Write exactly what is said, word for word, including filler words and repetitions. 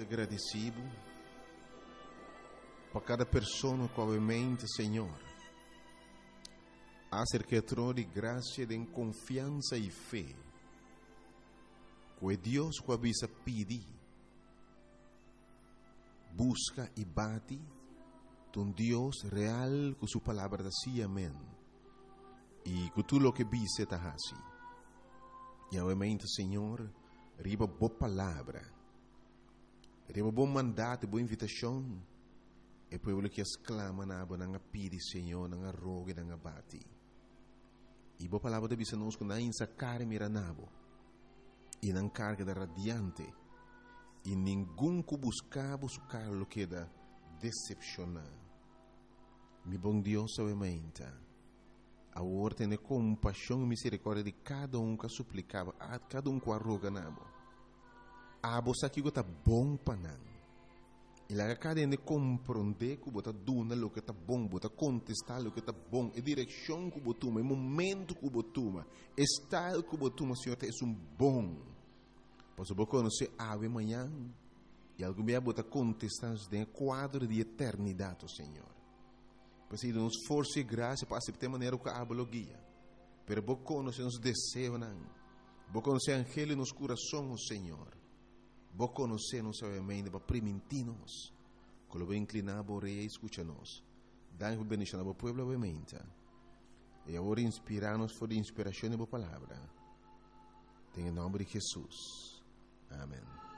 te agradecido por cada pessoa que obviamente, Senhor, acerca de graça, de confiança e fé, que Deus que avisa pedir, busca e bate, um Deus real com sua palavra assim, amém. E que tudo o que vise está assim. E obviamente, Senhor, riba boa palavra, riba bom mandato, boa invitação, e povo que exclama na aba nanga pidi, Senhor, nanga rogue, nanga bati. E boa palavra de bisa nos na insa care mira nabo, e nang carga da radiante, e ninguém que buscava buscar lo que da decepcionar. Mi bom Deus, obviamente, a ordem de compaixão e misericórdia de cada um que suplicava, a cada um que arroga nabo. A você que está bom para não. E lá cada um de compreender que você duna o que está bom, você contestar o que está bom, a direção que você toma, o momento que você toma, o estado que você toma, Senhor, é um bom. Pois você conhecer ave amanhã e algum dia você contestar em quadro de eternidade, Senhor. Pois ele nos força e graça para aceitar a maneira que a aba guia. Pero você conhecer os desejos, você conhecer angelo nos corações, Senhor. Você conhecer nos obviamente para permitir-nos. Quando você inclinar a orelha e escuta-nos. Dá-nos bendição ao povo, obviamente. E agora inspirar-nos por a inspiração da palavra. Em nome de Jesus. Amém.